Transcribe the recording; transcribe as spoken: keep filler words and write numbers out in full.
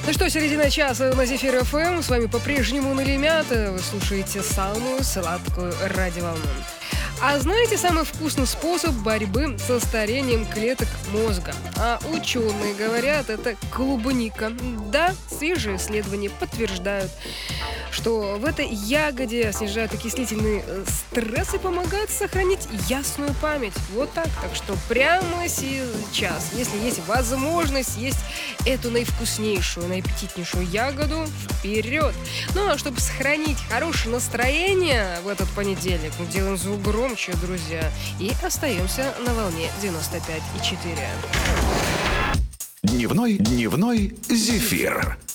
Ну что, середина часа на Зефир ФМ. С вами по-прежнему Налимята. Вы слушаете самую сладкую радиоволну. А знаете самый вкусный способ борьбы со старением клеток мозга? А ученые говорят, это клубника. Да, свежие исследования подтверждают, что в этой ягоде снижают окислительный стресс и помогает сохранить ясную память. Вот так. Так что прямо сейчас, если есть возможность есть эту наивкуснейшую, наиаппетитнейшую ягоду, вперед! Ну а чтобы сохранить хорошее настроение в этот понедельник, мы делаем звук громче, друзья, и остаемся на волне девяносто пять и четыре. Дневной, дневной Зефир.